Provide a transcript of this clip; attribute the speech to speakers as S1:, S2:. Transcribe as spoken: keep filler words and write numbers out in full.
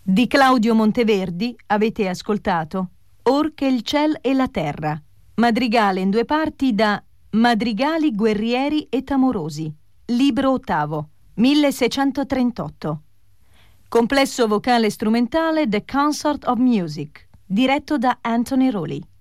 S1: Di Claudio Monteverdi avete ascoltato Or che il ciel e la terra, madrigale in due parti da Madrigali guerrieri e tamorosi, libro ottavo, milleseicentotrentotto. Complesso vocale strumentale The Consort of Music, diretto da Anthony Rowley.